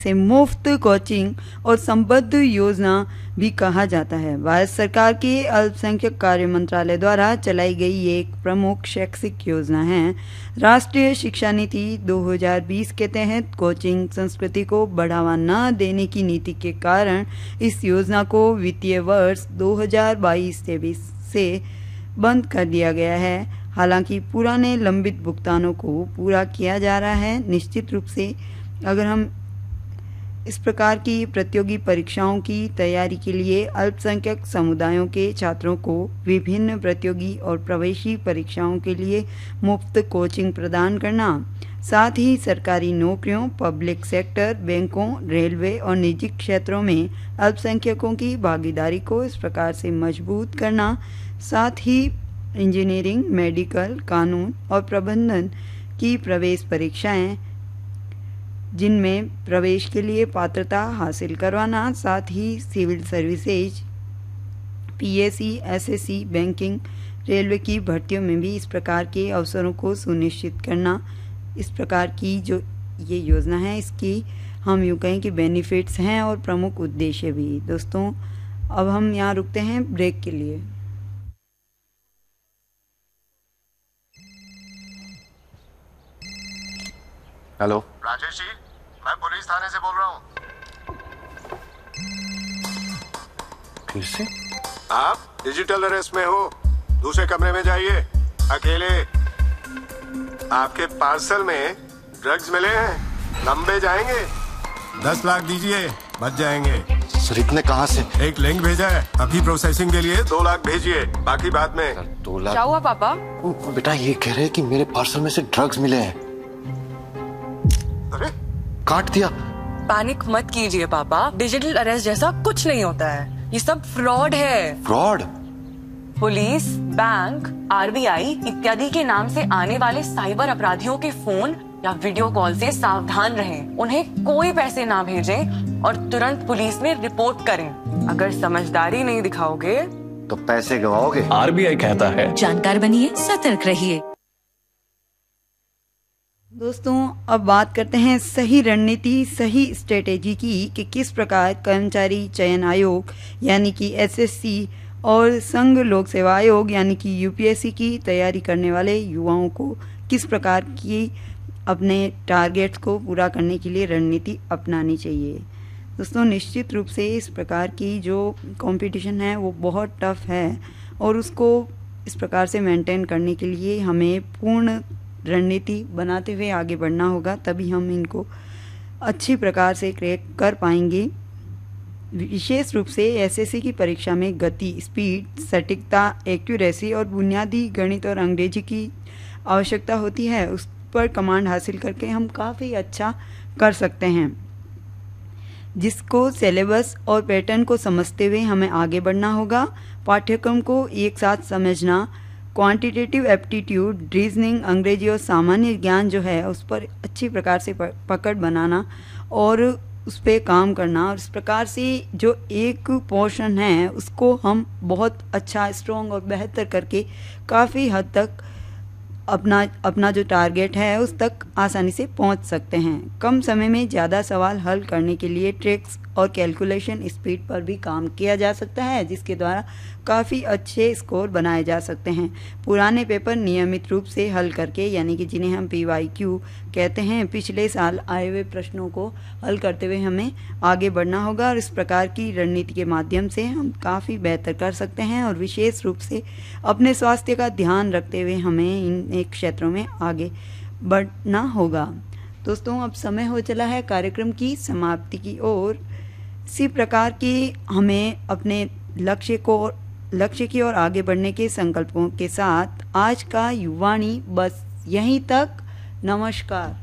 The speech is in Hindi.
से मुफ्त कोचिंग और संबद्ध योजना भी कहा जाता है। भारत सरकार के अल्पसंख्यक कार्य मंत्रालय द्वारा चलाई गई ये एक प्रमुख शैक्षिक योजना है। राष्ट्रीय शिक्षा नीति 2020 के तहत कोचिंग संस्कृति को बढ़ावा न देने की नीति के कारण इस योजना को वित्तीय वर्ष 2022-23 से बंद कर दिया गया है। हालांकि पुराने लंबित भुगतानों को पूरा किया जा रहा है। निश्चित रूप से अगर हम इस प्रकार की प्रतियोगी परीक्षाओं की तैयारी के लिए अल्पसंख्यक समुदायों के छात्रों को विभिन्न प्रतियोगी और प्रवेशी परीक्षाओं के लिए मुफ्त कोचिंग प्रदान करना, साथ ही सरकारी नौकरियों, पब्लिक सेक्टर, बैंकों, रेलवे और निजी क्षेत्रों में अल्पसंख्यकों की भागीदारी को इस प्रकार से मजबूत करना, साथ ही इंजीनियरिंग, मेडिकल, कानून और प्रबंधन की प्रवेश परीक्षाएं जिनमें प्रवेश के लिए पात्रता हासिल करवाना, साथ ही civil services, PSC, SSC, banking, railway की भर्तियों में भी इस प्रकार के अवसरों को सुनिश्चित करना, इस प्रकार की जो ये योजना है इसकी हम यूँ कहें कि बेनिफिट्स हैं और प्रमुख उद्देश्य भी। दोस्तों अब हम यहाँ रुकते हैं ब्रेक के लिए। हेलो राजेश जी, मैं पुलिस थाने से बोल रहा हूँ। फिर से? आप डिजिटल अरेस्ट में हो, दूसरे कमरे में जाइए अकेले। आपके पार्सल में ड्रग्स मिले हैं, लंबे जाएंगे। 10 लाख दीजिए, बच जाएंगे। सर इतने कहाँ से? एक लिंक भेजा है, अभी प्रोसेसिंग के लिए 2 लाख भेजिए, बाकी बाद में। सर 2 लाख? क्या हुआ पापा? बेटा ये कह रहे हैं कि मेरे पार्सल में से ड्रग्स मिले हैं। अरे काट दिया। पैनिक मत कीजिए पापा, डिजिटल अरेस्ट जैसा कुछ नहीं होता है, ये सब फ्रॉड है। फ्रॉड? पुलिस, बैंक, आरबीआई इत्यादि के नाम से आने वाले साइबर अपराधियों के फोन या वीडियो कॉल से सावधान रहें। उन्हें कोई पैसे ना भेजें और तुरंत पुलिस में रिपोर्ट करें। अगर समझदारी नहीं दिखाओगे तो पैसे गवाओगे। आरबीआई कहता है जानकार बनिए, सतर्क रहिए। दोस्तों अब बात करते हैं सही रणनीति, सही स्ट्रेटेजी की कि किस प्रकार कर्मचारी चयन आयोग यानी कि एसएससी और संघ लोक सेवा आयोग यानी कि यूपीएससी की तैयारी करने वाले युवाओं को किस प्रकार की अपने टारगेट्स को पूरा करने के लिए रणनीति अपनानी चाहिए। दोस्तों निश्चित रूप से इस प्रकार की जो कंपटीशन है वो बहुत टफ है और उसको इस प्रकार से मेंटेन करने के लिए हमें पूर्ण रणनीति बनाते हुए आगे बढ़ना होगा, तभी हम इनको अच्छी प्रकार से क्रैक कर पाएंगे। विशेष रूप से एसएससी की परीक्षा में गति, स्पीड, सटीकता, एक्यूरेसी और बुनियादी गणित और अंग्रेजी की आवश्यकता होती है। उस पर कमांड हासिल करके हम काफ़ी अच्छा कर सकते हैं, जिसको सिलेबस और पैटर्न को समझते हुए हमें आगे बढ़ना होगा। पाठ्यक्रम को एक साथ समझना, क्वांटिटेटिव एप्टीट्यूड, रीजनिंग, अंग्रेजी और सामान्य ज्ञान जो है उस पर अच्छी प्रकार से पकड़ बनाना और उस पर काम करना, और इस प्रकार से जो एक पोर्शन है उसको हम बहुत अच्छा, स्ट्रॉन्ग और बेहतर करके काफ़ी हद तक अपना जो टारगेट है उस तक आसानी से पहुंच सकते हैं। कम समय में ज़्यादा सवाल हल करने के लिए ट्रिक्स और कैलकुलेशन स्पीड पर भी काम किया जा सकता है, जिसके द्वारा काफ़ी अच्छे स्कोर बनाए जा सकते हैं। पुराने पेपर नियमित रूप से हल करके, यानी कि जिन्हें हम PYQ कहते हैं, पिछले साल आए हुए प्रश्नों को हल करते हुए हमें आगे बढ़ना होगा और इस प्रकार की रणनीति के माध्यम से हम काफ़ी बेहतर कर सकते हैं। और विशेष रूप से अपने स्वास्थ्य का ध्यान रखते हुए हमें इन क्षेत्रों में आगे बढ़ना होगा। दोस्तों अब समय हो चला है कार्यक्रम की समाप्ति की ओर। इसी प्रकार की हमें अपने लक्ष्य की ओर आगे बढ़ने के संकल्पों के साथ आज का युवाणी बस यहीं तक। नमस्कार।